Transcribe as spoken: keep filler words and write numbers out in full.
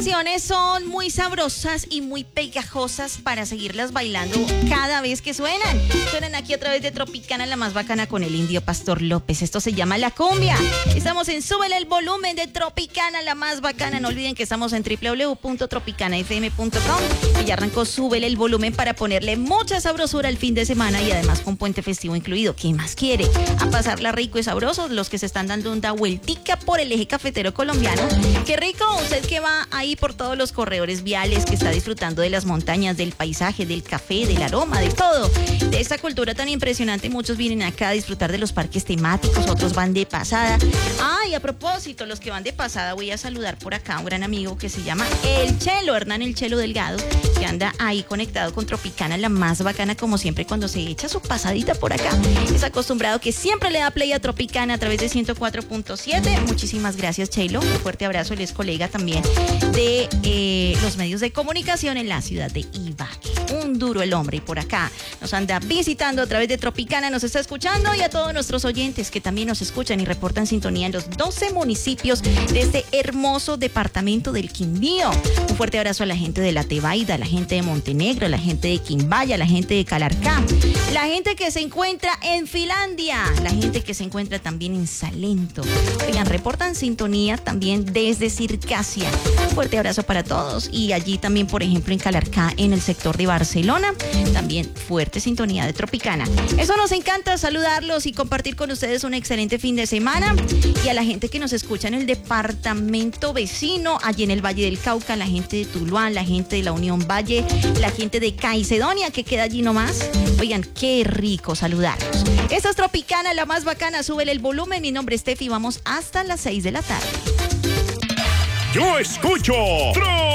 canciones son muy sabrosas y muy pegajosas para seguirlas bailando cada vez que suenan. Suenan aquí a través de Tropicana, la más bacana, con el Indio Pastor López. Esto se llama La Cumbia. Estamos en Súbele el Volumen de Tropicana, la más bacana. No olviden que estamos en doble u doble u doble u punto tropicana f m punto com y ya arrancó Súbele el Volumen para ponerle mucha sabrosura al fin de semana y además con puente festivo incluido. ¿Qué más quiere? A pasarla rico y sabroso, los que se están dando una vueltica por el eje cafetero colombiano. ¡Qué rico! Usted que va ahí por todos los corredores viales, que está disfrutando de las montañas, del paisaje, del café, del aroma, de todo, de esta cultura tan impresionante. Muchos vienen acá a disfrutar de los parques temáticos, otros van de pasada. Ay, a propósito, los que van de pasada, voy a saludar por acá a un gran amigo que se llama El Chelo, Hernán El Chelo Delgado, que anda ahí conectado con Tropicana, la más bacana, como siempre, cuando se echa su pasadita por acá. Es acostumbrado que siempre le da play a Tropicana a través de ciento cuatro punto siete. Muchísimas gracias, Chelo. Un fuerte abrazo. Él es colega también de eh, los medios de comunicación en la ciudad de Ibagué. Un duro el hombre, y por acá nos anda visitando a través de Tropicana, nos está escuchando, y a todos nuestros oyentes que también nos escuchan y reportan sintonía en los doce municipios de este hermoso departamento del Quindío. Un fuerte abrazo a la gente de La Tebaida, a la gente de Montenegro, a la gente de Quimbaya, a la gente de Calarcá, la gente que se encuentra en Finlandia, la gente que se encuentra también en Salento. Oigan, reportan sintonía también desde Circasia. Un fuerte abrazo para todos, y allí también, por ejemplo, en Calarcá, en el sector de Barcelona, también fuerte sintonía de Tropicana. Eso nos encanta, saludarlos y compartir con ustedes un excelente fin de semana. Y a la gente que nos escucha en el departamento vecino, allí en el Valle del Cauca, la gente de Tuluá, la gente de la Unión Valle, la gente de Caicedonia, que queda allí nomás. Oigan, qué rico saludarlos. Esta es Tropicana, la más bacana. Súbele el volumen. Mi nombre es Tefi. Vamos hasta las seis de la tarde. Yo escucho Tro